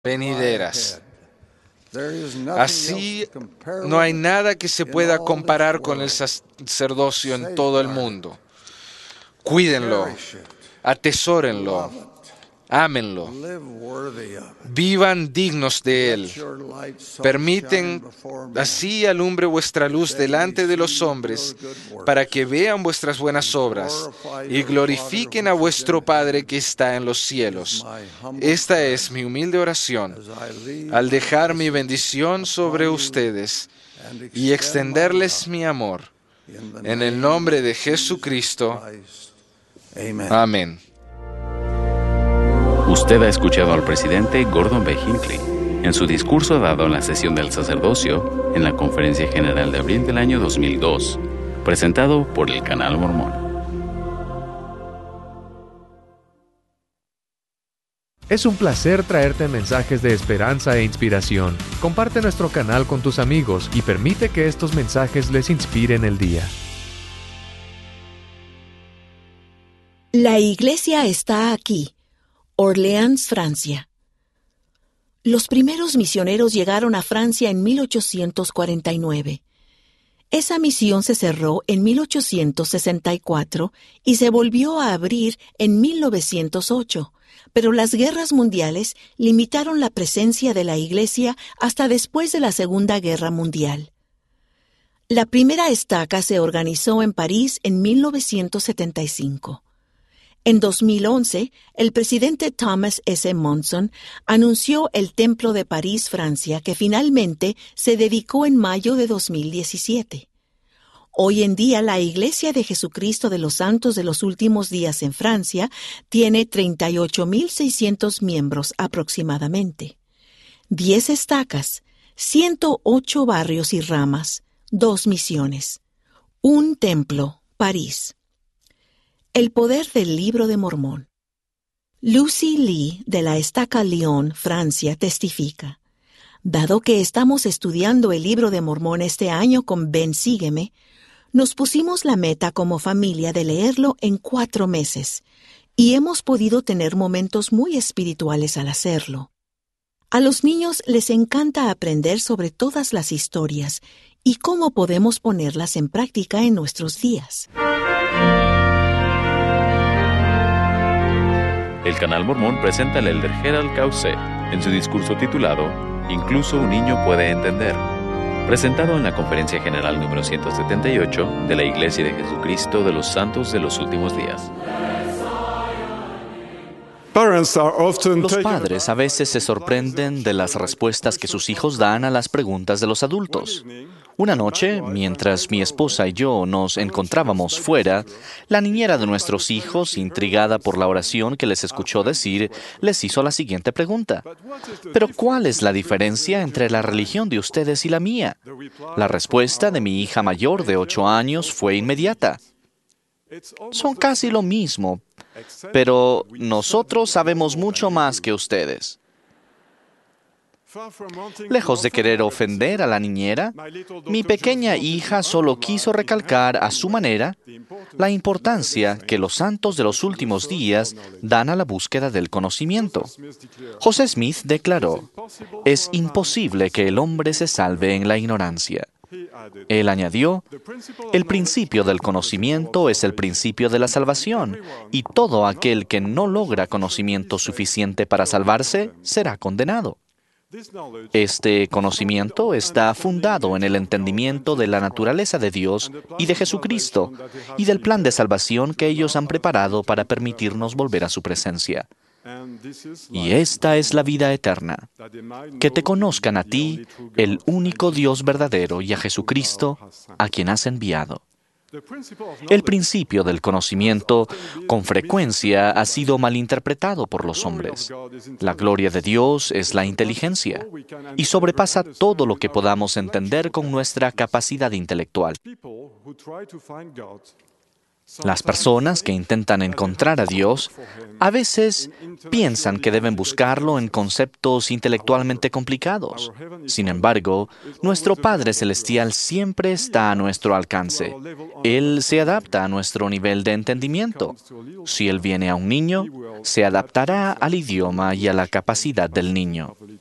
venideras. Así, no hay nada que se pueda comparar con el sacerdocio en todo el mundo. Cuídenlo, atesórenlo, ámenlo, vivan dignos de él. Permiten así alumbre vuestra luz delante de los hombres, para que vean vuestras buenas obras y glorifiquen a vuestro Padre que está en los cielos. Esta es mi humilde oración, al dejar mi bendición sobre ustedes y extenderles mi amor. En el nombre de Jesucristo. Amén. Usted ha escuchado al presidente Gordon B. Hinckley en su discurso dado en la sesión del sacerdocio en la Conferencia General de abril del año 2002, presentado por el Canal Mormón. Es un placer traerte mensajes de esperanza e inspiración. Comparte nuestro canal con tus amigos y permite que estos mensajes les inspiren el día. La iglesia está aquí. Orleans, Francia. Los primeros misioneros llegaron a Francia en 1849. Esa misión se cerró en 1864 y se volvió a abrir en 1908, pero las guerras mundiales limitaron la presencia de la iglesia hasta después de la Segunda Guerra Mundial. La primera estaca se organizó en París en 1975. En 2011, el presidente Thomas S. Monson anunció el Templo de París, Francia, que finalmente se dedicó en mayo de 2017. Hoy en día, la Iglesia de Jesucristo de los Santos de los Últimos Días en Francia tiene 38.600 miembros aproximadamente. 10 estacas, 108 barrios y ramas, 2 misiones. Un templo, París. El poder del Libro de Mormón. Lucy Lee, de la Estaca Lyon, Francia, testifica: dado que estamos estudiando el Libro de Mormón este año con Ven Sígueme, nos pusimos la meta como familia de leerlo en 4 meses, y hemos podido tener momentos muy espirituales al hacerlo. A los niños les encanta aprender sobre todas las historias y cómo podemos ponerlas en práctica en nuestros días. El Canal Mormón presenta al elder Gerald Cauce en su discurso titulado Incluso un niño puede entender, presentado en la Conferencia General número 178 de la Iglesia de Jesucristo de los Santos de los Últimos Días. Los padres a veces se sorprenden de las respuestas que sus hijos dan a las preguntas de los adultos. Una noche, mientras mi esposa y yo nos encontrábamos fuera, la niñera de nuestros hijos, intrigada por la oración que les escuchó decir, les hizo la siguiente pregunta: ¿pero cuál es la diferencia entre la religión de ustedes y la mía? La respuesta de mi hija mayor de 8 años fue inmediata: son casi lo mismo, pero nosotros sabemos mucho más que ustedes. Lejos de querer ofender a la niñera, mi pequeña hija solo quiso recalcar a su manera la importancia que los santos de los últimos días dan a la búsqueda del conocimiento. José Smith declaró: es imposible que el hombre se salve en la ignorancia. Él añadió: el principio del conocimiento es el principio de la salvación, y todo aquel que no logra conocimiento suficiente para salvarse será condenado. Este conocimiento está fundado en el entendimiento de la naturaleza de Dios y de Jesucristo, y del plan de salvación que ellos han preparado para permitirnos volver a su presencia. Y esta es la vida eterna: que te conozcan a ti, el único Dios verdadero, y a Jesucristo, a quien has enviado. El principio del conocimiento con frecuencia ha sido malinterpretado por los hombres. La gloria de Dios es la inteligencia y sobrepasa todo lo que podamos entender con nuestra capacidad intelectual. Las personas que intentan encontrar a Dios a veces piensan que deben buscarlo en conceptos intelectualmente complicados. Sin embargo, nuestro Padre Celestial siempre está a nuestro alcance. Él se adapta a nuestro nivel de entendimiento. Si Él viene a un niño, se adaptará al idioma y a la capacidad del niño.